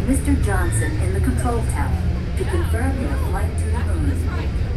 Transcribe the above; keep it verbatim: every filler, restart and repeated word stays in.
Mister Johnson in the control tower to confirm your flight to the moon.